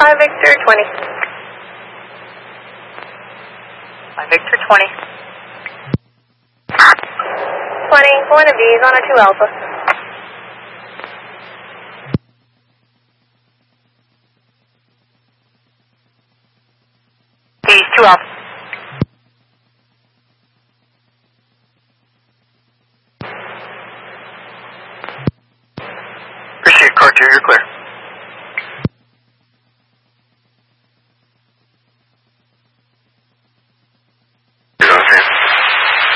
Victor 20. 5 Victor 20. 20, going to V's on a 2 Alpha. V's 2 Alpha. Appreciate car 2, you're clear.